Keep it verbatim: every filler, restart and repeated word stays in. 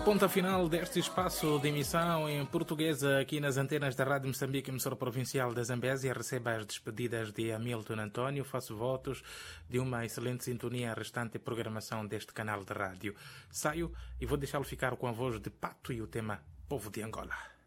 ponta final deste espaço de emissão em portuguesa aqui nas antenas da Rádio Moçambique, emissora provincial da Zambésia. Receba as despedidas de Hamilton António. Faço votos de uma excelente sintonia à restante programação deste canal de rádio. Saio e vou deixá-lo ficar com a voz de Pato e o tema Povo de Angola.